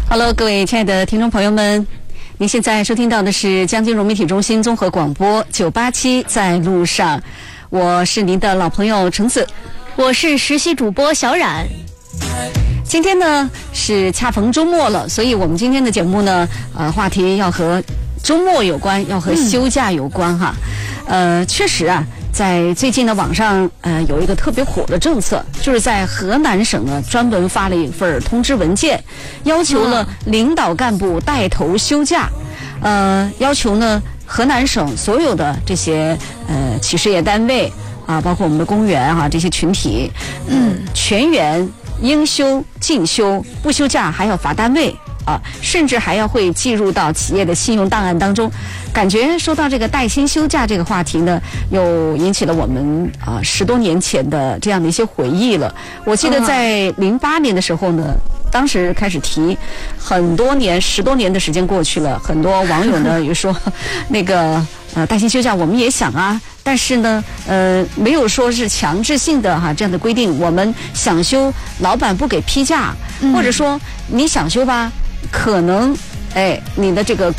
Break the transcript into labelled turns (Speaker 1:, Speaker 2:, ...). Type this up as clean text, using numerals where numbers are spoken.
Speaker 1: Hello， 各位亲爱的听众朋友们，您现在收听到的是江金融媒体中心综合广播987在路上，我是您的老朋友橙子，
Speaker 2: 我是实习主播小冉。
Speaker 1: 今天呢是恰逢周末了，所以我们今天的节目呢，话题要和周末有关，要和休假有关哈。确实啊，在最近的网上有一个特别火的政策，就是在河南省呢专门发了一份通知文件，要求了领导干部带头休假，要求呢河南省所有的这些企事业单位啊，包括我们的公务员哈这些群体，全员应休尽休，不休假还要罚单位。甚至还要会计入到企业的信用档案当中。感觉说到这个带薪休假这个话题呢，又引起了我们10多年前的这样的一些回忆了。我记得在08年的时候呢，当时开始提，很多年10多年的时间过去了，很多网友呢也说那个带薪休假我们也想啊，但是呢没有说是强制性的这样的规定，我们想休老板不给批假，或者说你想休吧，可能你的这个